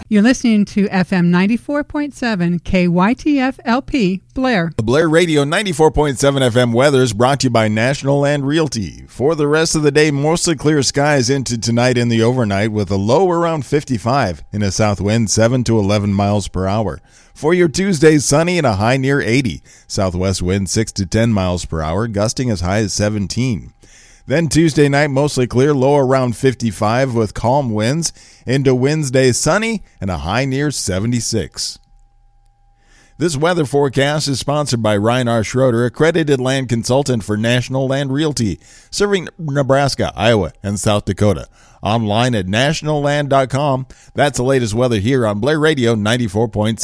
You're listening to FM 94.7 KYTF LP, Blair. The Blair Radio 94.7 FM weather is brought to you by National Land Realty. For the rest of the day, mostly clear skies into tonight and the overnight with a low around 55 and a south wind 7 to 11 miles per hour. For your Tuesday, sunny and a high near 80. Southwest wind 6 to 10 miles per hour, gusting as high as 17. Then Tuesday night, mostly clear, low around 55 with calm winds. Into Wednesday, sunny and a high near 76. This weather forecast is sponsored by Ryan R. Schroeder, accredited land consultant for National Land Realty, serving Nebraska, Iowa, and South Dakota. Online at nationalland.com. That's the latest weather here on Blair Radio 94.7.